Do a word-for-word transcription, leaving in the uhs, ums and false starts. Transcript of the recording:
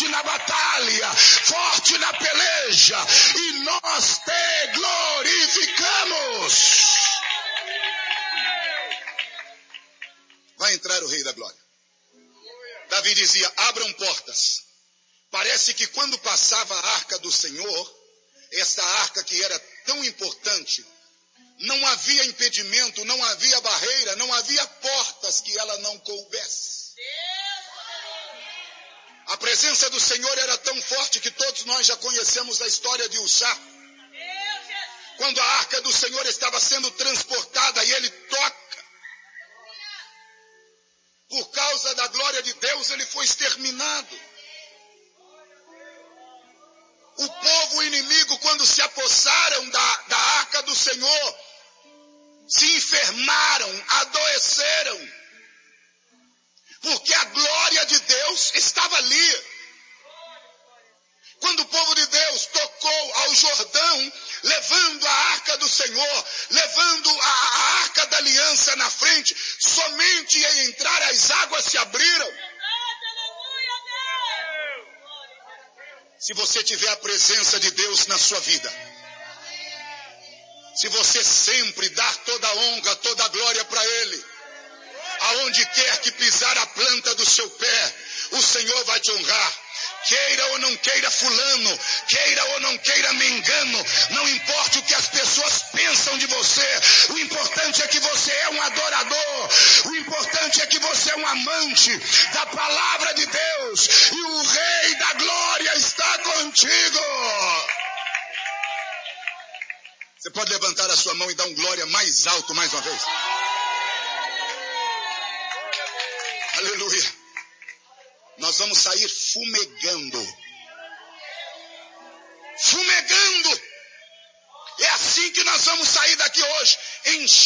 forte na batalha, forte na peleja, e nós te glorificamos. Vai entrar o Rei da Glória. Davi dizia, abram portas. Parece que quando passava a arca do Senhor, esta arca que era tão importante, não havia impedimento, não havia barreira, não havia portas que ela não coubesse. A presença do Senhor era tão forte que todos nós já conhecemos a história de Ussá. Quando a arca do Senhor estava sendo transportada e ele toca, por causa da glória de Deus, ele foi exterminado. O povo inimigo, quando se apossaram da, da arca do Senhor, se enfermaram, adoeceram, porque a glória de Deus estava ali. Quando o povo de Deus tocou ao Jordão, levando a arca do Senhor, levando a, a arca da aliança na frente, somente em entrar as águas se abriram. Se você tiver a presença de Deus na sua vida, se você sempre dar toda a honra, toda a glória para Ele, aonde quer que pisar a planta do seu pé, o Senhor vai te honrar. Queira ou não queira fulano, queira ou não queira mengano, não importa o que as pessoas pensam de você, o importante é que você é um adorador, o importante é que você é um amante da palavra de Deus, e o Rei da Glória está contigo. Você pode levantar a sua mão e dar um glória mais alto mais uma vez? Aleluia. Nós vamos sair fumegando. Fumegando. É assim que nós vamos sair daqui hoje, enchendo